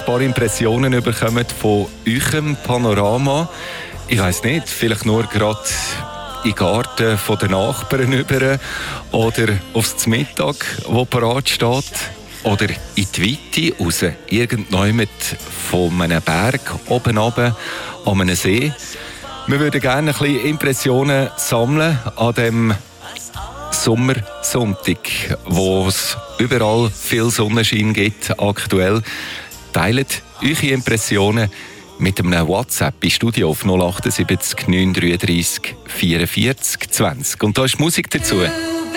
paar Impressionen bekommen von eurem Panorama. Ich weiss nicht, vielleicht nur gerade in den Garten der Nachbarn über oder aufs Mittag, wo parat steht. Oder in die Weite raus, irgendjemand von einem Berg oben runter an einem See. Wir würden gerne ein bisschen Impressionen sammeln an dem Sommersonntag, wo es überall viel Sonnenschein gibt aktuell. Teilt eure Impressionen mit einem WhatsApp im Studio auf 078 933 44 20. Und da ist Musik dazu.